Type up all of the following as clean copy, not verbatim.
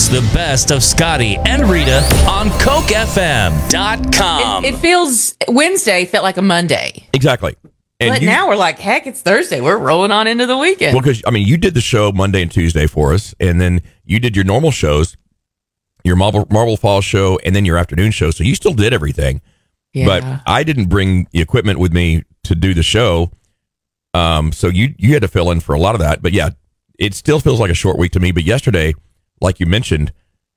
the best of Scotty and Rita on CokeFM.com. It feels, Wednesday felt like a Monday. Exactly. And But now we're like, heck, it's Thursday. We're rolling on into the weekend. Well, because, I mean, you did the show Monday and Tuesday for us, and then you did your normal shows, your Marble Falls show, and then your afternoon show. So you still did everything. Yeah. But I didn't bring the equipment with me to do the show. So you had to fill in for a lot of that. But yeah, it still feels like a short week to me. But yesterday, like you mentioned,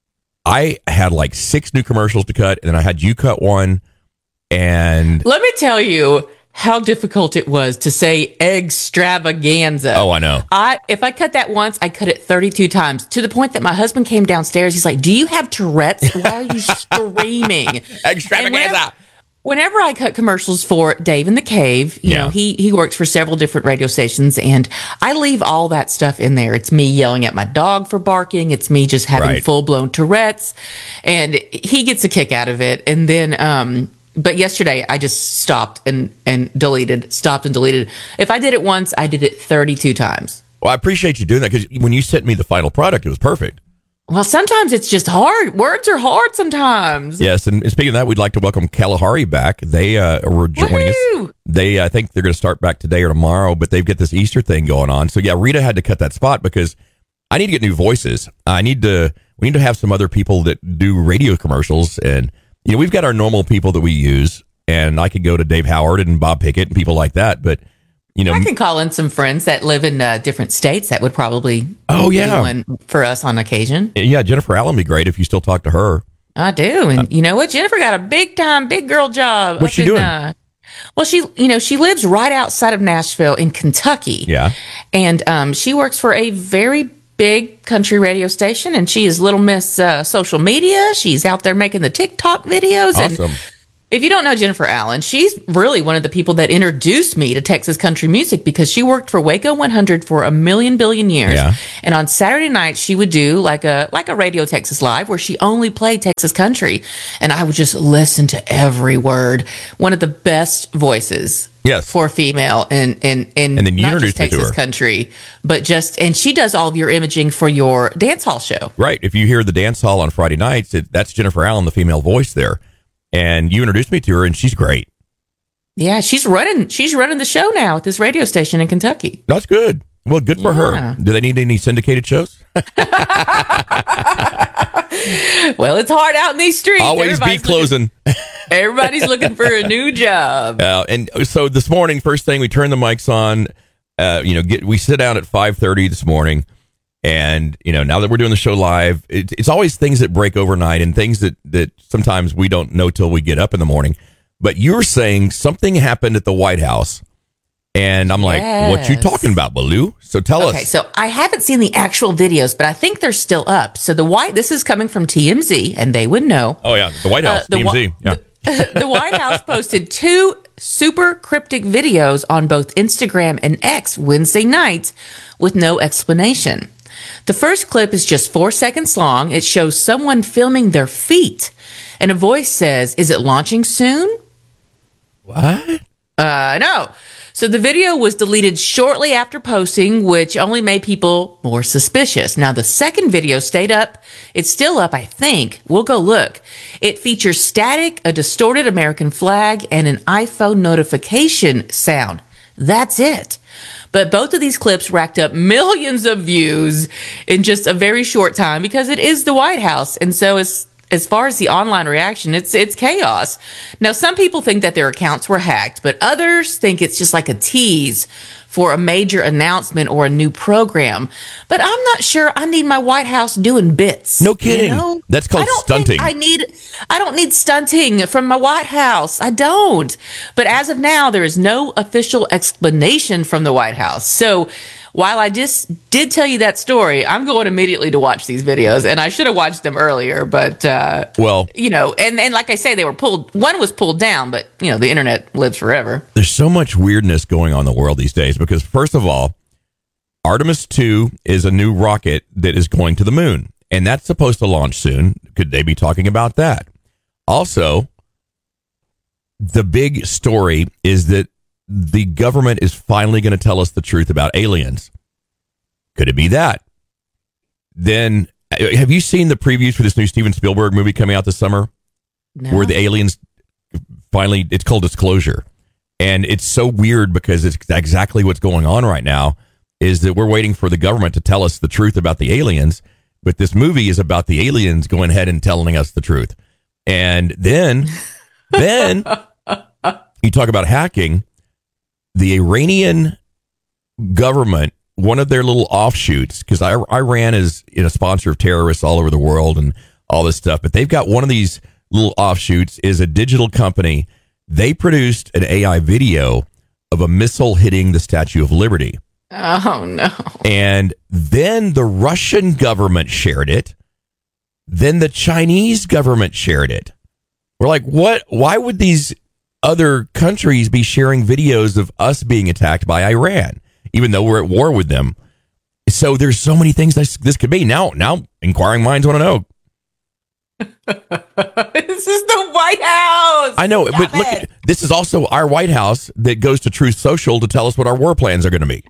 I had like 6 new commercials to cut, and then I had you cut one. And let me tell you how difficult it was to say extravaganza. Oh, I know. If I cut that once, I cut it 32 times, to the point that my husband came downstairs. He's like, do you have Tourette's? Why are you screaming? Extravaganza. Whenever I cut commercials for Dave in the Cave, you know, he works for several different radio stations, and I leave all that stuff in there. It's me yelling at my dog for barking. It's me just having full-blown Tourette's, and he gets a kick out of it. And then, but yesterday I just stopped and deleted. If I did it once, I did it 32 times. Well, I appreciate you doing that, because when you sent me the final product, it was perfect. Well, sometimes it's just hard. Words are hard sometimes. Yes, and speaking of that, we'd like to welcome Kalahari back. They were joining us. I think they're going to start back today or tomorrow, but they've got this Easter thing going on. So yeah, Rita had to cut that spot because I need to get new voices. We need to have some other people that do radio commercials, and you know, we've got our normal people that we use, and I could go to Dave Howard and Bob Pickett and people like that, but you know, I can call in some friends that live in different states that would probably do one for us on occasion. Yeah, Jennifer Allen would be great if you still talk to her. I do, and you know what? Jennifer got a big girl job. What's she doing? Well, she lives right outside of Nashville in Kentucky. Yeah, and she works for a very big country radio station, and she is Little Miss social media. She's out there making the TikTok videos. Awesome. And if you don't know Jennifer Allen, she's really one of the people that introduced me to Texas country music, because she worked for Waco 100 for a billion years. Yeah. And on Saturday nights, she would do like a Radio Texas Live where she only played Texas country. And I would just listen to every word. One of the best voices. Yes. For a female and then you not just introduced me to Texas her. country, but and she does all of your imaging for your dance hall show. Right. If you hear the dance hall on Friday nights, that's Jennifer Allen, the female voice there. And you introduced me to her, and she's great. Yeah, she's running the show now at this radio station in Kentucky. That's good. Well, good for her. Do they need any syndicated shows? Well, it's hard out in these streets. Always be closing. Everybody's looking for a new job. And so this morning, first thing, we turn the mics on. We sit down at 5:30 this morning. And, you know, now that we're doing the show live, it's always things that break overnight and things that sometimes we don't know till we get up in the morning. But you're saying something happened at the White House. And I'm like, what you talking about, Baloo? So tell us. Okay, so I haven't seen the actual videos, but I think they're still up. So this is coming from TMZ, and they would know. Oh, yeah, the White House, TMZ. Yeah. The White House posted 2 super cryptic videos on both Instagram and X Wednesday night with no explanation. The first clip is just 4 seconds long. It shows someone filming their feet, and a voice says, "Is it launching soon?" What? No. So the video was deleted shortly after posting, which only made people more suspicious. Now, the second video stayed up. It's still up, I think. We'll go look. It features static, a distorted American flag, and an iPhone notification sound. That's it. But both of these clips racked up millions of views in just a very short time, because it is the White House. And so as far as the online reaction, it's chaos. Now, some people think that their accounts were hacked, but others think it's just like a tease for a major announcement or a new program. But I'm not sure I need my White House doing bits. No kidding. You know? That's called stunting. I don't need stunting from my White House. I don't. But as of now, there is no official explanation from the White House. So while I just did tell you that story, I'm going immediately to watch these videos, and I should have watched them earlier. But you know, and like I say, they were pulled. One was pulled down, but you know, the internet lives forever. There's so much weirdness going on in the world these days, because first of all, Artemis 2 is a new rocket that is going to the moon, and that's supposed to launch soon. Could they be talking about that? Also, the big story is that the government is finally going to tell us the truth about aliens. Could it be that? Then Have you seen the previews for this new Steven Spielberg movie coming out this summer? No. Where the aliens finally, it's called Disclosure. And it's so weird because it's exactly what's going on right now is that we're waiting for the government to tell us the truth about the aliens. But this movie is about the aliens going ahead and telling us the truth. And then you talk about hacking. The Iranian government, one of their little offshoots, because Iran is a sponsor of terrorists all over the world and all this stuff, but they've got one of these little offshoots is a digital company. They produced an AI video of a missile hitting the Statue of Liberty. Oh, no. And then the Russian government shared it. Then the Chinese government shared it. We're like, what? Why would these other countries be sharing videos of us being attacked by Iran, even though we're at war with them? So there's so many things this could be. Now, inquiring minds want to know. This is the White House. I know, but look, this is also our White House that goes to Truth Social to tell us what our war plans are going to be.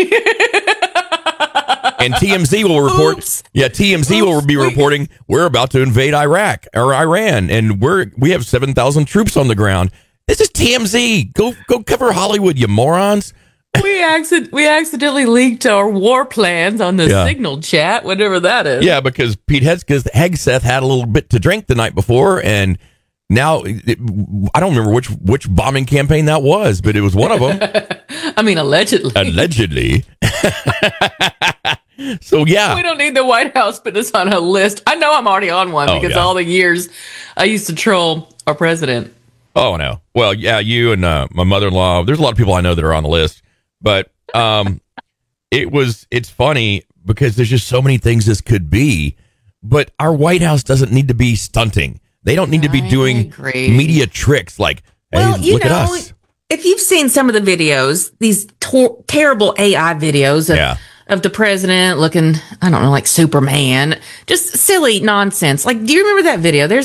And TMZ will report. Oops. Yeah, TMZ will be reporting we're about to invade Iraq or Iran, and we have 7,000 troops on the ground. This is TMZ. Go cover Hollywood, you morons. We accidentally leaked our war plans on the Signal chat, whatever that is. Yeah, because Pete Hegseth had a little bit to drink the night before, and now I don't remember which bombing campaign that was, but it was one of them. I mean, allegedly. Allegedly. So, yeah. We don't need the White House putting us on a list. I know I'm already on one because all the years I used to troll our president. Oh, no. Well, yeah, you and my mother-in-law, there's a lot of people I know that are on the list. But it's funny because there's just so many things this could be. But our White House doesn't need to be stunting. They don't need to be doing media tricks like, hey, look at us. If you've seen some of the videos, these terrible AI videos of the president looking, I don't know, like Superman, just silly nonsense. Like, do you remember that video? There's